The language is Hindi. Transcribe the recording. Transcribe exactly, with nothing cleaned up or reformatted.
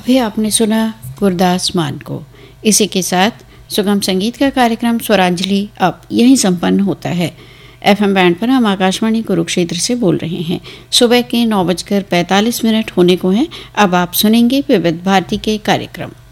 अभी आपने सुना गुरदास मान को। इसी के साथ सुगम संगीत का कार्यक्रम स्वरांजलि अब यहीं संपन्न होता है। एफएम बैंड पर हम आकाशवाणी कुरुक्षेत्र से बोल रहे हैं। सुबह के नौ बजकर पैंतालीस मिनट होने को हैं। अब आप सुनेंगे विविध भारती के कार्यक्रम।